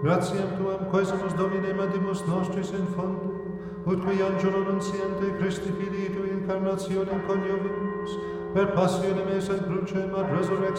Gratiam tuam quesumus Domine mandimus nostris in fondo, ut qui angelo nunciante Christi Filii tui incarnationem coniovimus, per passionem eis et crucem ad resurrexionem